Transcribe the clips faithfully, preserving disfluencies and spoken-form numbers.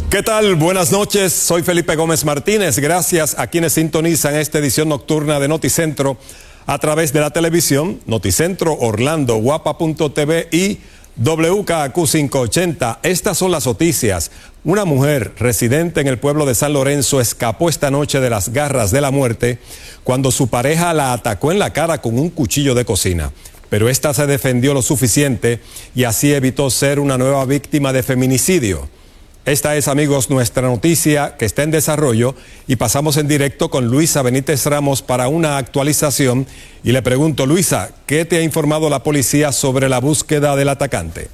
¿Qué tal? Buenas noches, soy Felipe Gómez Martínez. Gracias a quienes sintonizan esta edición nocturna de Noticentro a través de la televisión, Noticentro Orlando, guapa punto t v y W K A Q quinientos ochenta. Estas son las noticias. Una mujer residente en el pueblo de San Lorenzo escapó esta noche de las garras de la muerte cuando su pareja la atacó en la cara con un cuchillo de cocina. Pero esta se defendió lo suficiente y así evitó ser una nueva víctima de feminicidio. Esta es, amigos, nuestra noticia que está en desarrollo y pasamos en directo con Luisa Benítez Ramos para una actualización. Y le pregunto, Luisa, ¿qué te ha informado la policía sobre la búsqueda del atacante?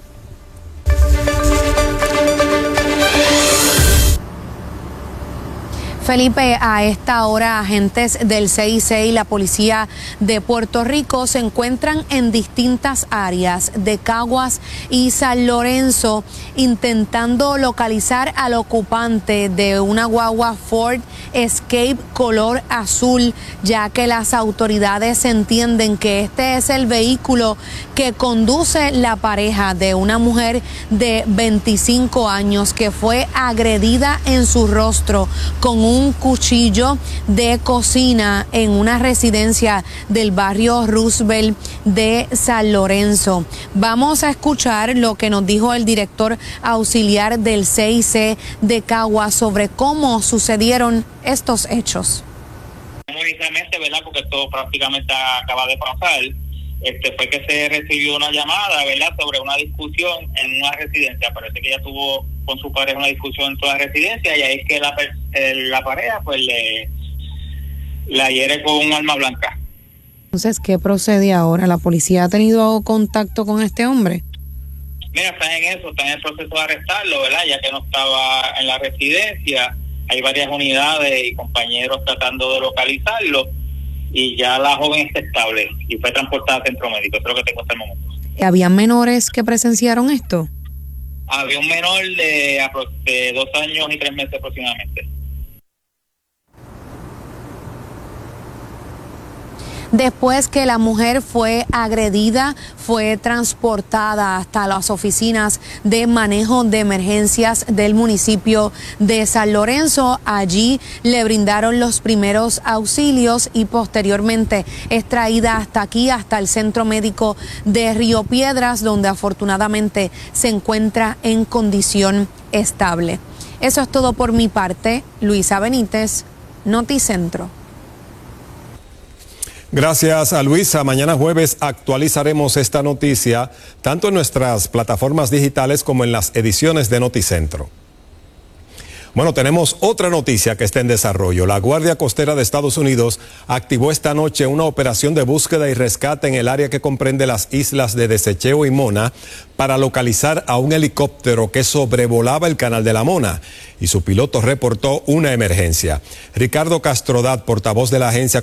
Felipe, a esta hora agentes del C I C y la Policía de Puerto Rico se encuentran en distintas áreas de Caguas y San Lorenzo intentando localizar al ocupante de una guagua Ford Escape color azul, ya que las autoridades entienden que este es el vehículo que conduce la pareja de una mujer de veinticinco años que fue agredida en su rostro con un un cuchillo de cocina en una residencia del barrio Roosevelt de San Lorenzo. Vamos a escuchar lo que nos dijo el director auxiliar del C I C de Caguas sobre cómo sucedieron estos hechos. Inicialmente, ¿verdad? Porque esto prácticamente acaba de pasar. Este fue que se recibió una llamada, ¿verdad?, sobre una discusión en una residencia. Parece que ella tuvo con su pareja una discusión en toda la residencia y ahí es que la, la pareja pues le la hiere con un arma blanca. Entonces, ¿qué procede ahora? ¿La policía ha tenido contacto con este hombre? Mira, está en eso, está en el proceso de arrestarlo, ¿verdad?, ya que no estaba en la residencia. Hay varias unidades y compañeros tratando de localizarlo. Y ya la joven está estable y fue transportada a centro médico. Eso es lo que tengo hasta el momento. ¿Habían menores que presenciaron esto? Había un menor de, de dos años y tres meses aproximadamente. Después que la mujer fue agredida, fue transportada hasta las oficinas de manejo de emergencias del municipio de San Lorenzo. Allí le brindaron los primeros auxilios y posteriormente es traída hasta aquí, hasta el centro médico de Río Piedras, donde afortunadamente se encuentra en condición estable. Eso es todo por mi parte. Luisa Benítez, Noticentro. Gracias a Luisa. Mañana jueves actualizaremos esta noticia tanto en nuestras plataformas digitales como en las ediciones de Noticentro. Bueno, tenemos otra noticia que está en desarrollo. La Guardia Costera de Estados Unidos activó esta noche una operación de búsqueda y rescate en el área que comprende las islas de Desecheo y Mona para localizar a un helicóptero que sobrevolaba el Canal de la Mona y su piloto reportó una emergencia. Ricardo Castrodat, portavoz de la agencia